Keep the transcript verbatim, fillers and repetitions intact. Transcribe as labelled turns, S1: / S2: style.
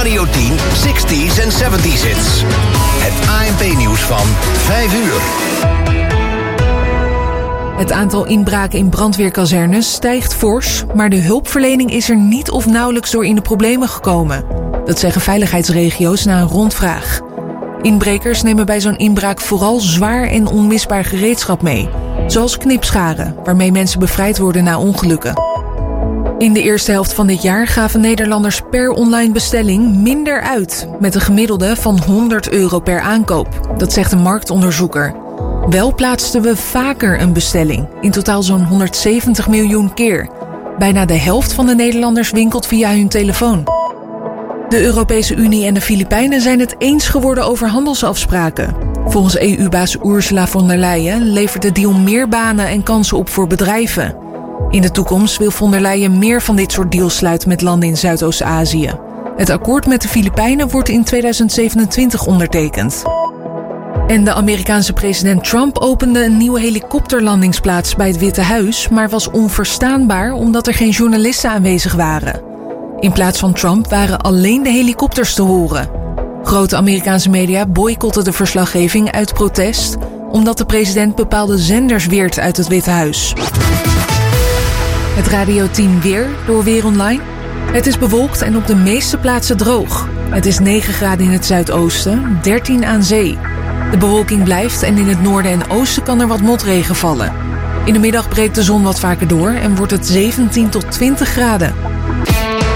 S1: Radio tien zestig's en zeventig's hits. Het A N P-nieuws van vijf uur.
S2: Het aantal inbraken in brandweerkazernes stijgt fors, maar de hulpverlening is er niet of nauwelijks door in de problemen gekomen. Dat zeggen veiligheidsregio's na een rondvraag. Inbrekers nemen bij zo'n inbraak vooral zwaar en onmisbaar gereedschap mee, zoals knipscharen, waarmee mensen bevrijd worden na ongelukken. In de eerste helft van dit jaar gaven Nederlanders per online bestelling minder uit, met een gemiddelde van honderd euro per aankoop. Dat zegt een marktonderzoeker. Wel plaatsten we vaker een bestelling, in totaal zo'n honderdzeventig miljoen keer. Bijna de helft van de Nederlanders winkelt via hun telefoon. De Europese Unie en de Filipijnen zijn het eens geworden over handelsafspraken. Volgens E U-baas Ursula von der Leyen levert de deal meer banen en kansen op voor bedrijven. In de toekomst wil von der Leyen meer van dit soort deals sluiten met landen in Zuidoost-Azië. Het akkoord met de Filipijnen wordt in tweeduizend zevenentwintig ondertekend. En de Amerikaanse president Trump opende een nieuwe helikopterlandingsplaats bij het Witte Huis, maar was onverstaanbaar omdat er geen journalisten aanwezig waren. In plaats van Trump waren alleen de helikopters te horen. Grote Amerikaanse media boycotten de verslaggeving uit protest, omdat de president bepaalde zenders weert uit het Witte Huis. Het Radio tien weer door Weer Online. Het is bewolkt en op de meeste plaatsen droog. Het is negen graden in het zuidoosten, dertien aan zee. De bewolking blijft en in het noorden en oosten kan er wat motregen vallen. In de middag breekt de zon wat vaker door en wordt het zeventien tot twintig graden.